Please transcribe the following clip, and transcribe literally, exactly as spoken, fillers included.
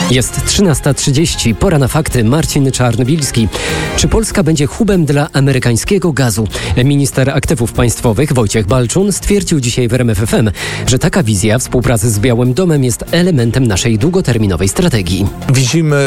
Jest trzynasta trzydzieści, pora na fakty. Marcin Czarnobilski. Czy Polska będzie hubem dla amerykańskiego gazu? Minister aktywów państwowych Wojciech Balczun stwierdził dzisiaj w R M F F M, że taka wizja współpracy z Białym Domem jest elementem naszej długoterminowej strategii. Widzimy